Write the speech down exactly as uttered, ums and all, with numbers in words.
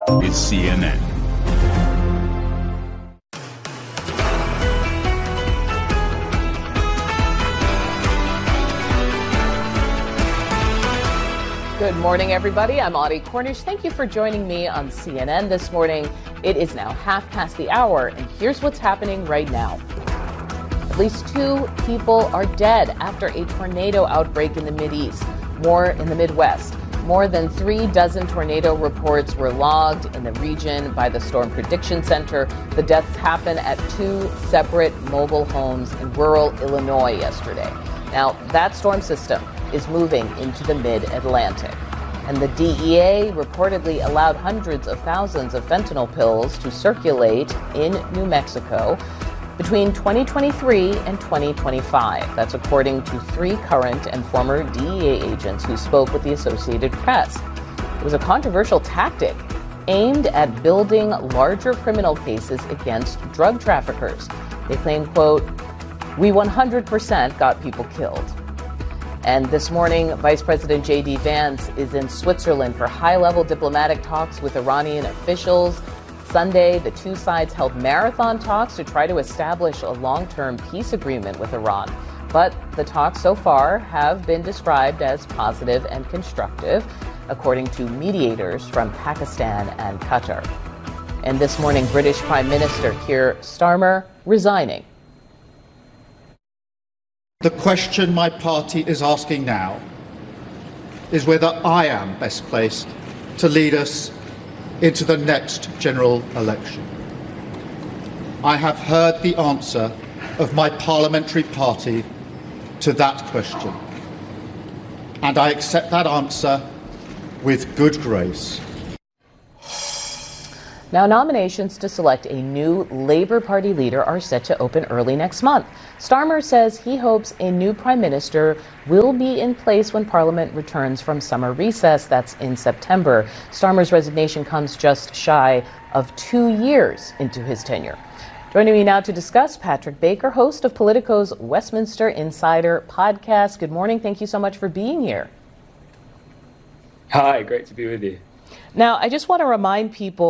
is C N N. Good morning, everybody. I'm Audie Cornish. Thank you for joining me on C N N this morning. It is now half past the hour, and here's what's happening right now. At least two people are dead after a tornado outbreak in the Mideast, more in the Midwest. More than three dozen tornado reports were logged in the region by the Storm Prediction Center. The deaths happened at two separate mobile homes in rural Illinois yesterday. Now, that storm system is moving into the mid-Atlantic. And the D E A reportedly allowed hundreds of thousands of fentanyl pills to circulate in New Mexico between twenty twenty-three and twenty twenty-five. That's according to three current and former D E A agents who spoke with the Associated Press. It was a controversial tactic aimed at building larger criminal cases against drug traffickers. They claim, quote, "We one hundred percent got people killed." And this morning, Vice President J D Vance is in Switzerland for high-level diplomatic talks with Iranian officials. Sunday, the two sides held marathon talks to try to establish a long-term peace agreement with Iran. But the talks so far have been described as positive and constructive, according to mediators from Pakistan and Qatar. And this morning, British Prime Minister Keir Starmer resigning. The question my party is asking now is whether I am best placed to lead us into the next general election. I have heard the answer of my parliamentary party to that question, and I accept that answer with good grace. Now, nominations to select a new Labour Party leader are set to open early next month. Starmer says he hopes a new prime minister will be in place when Parliament returns from summer recess. That's in September. Starmer's resignation comes just shy of two years into his tenure. Joining me now to discuss, Patrick Baker, host of Politico's Westminster Insider podcast. Good morning. Thank you so much for being here. Hi, great to be with you. Now, I just want to remind people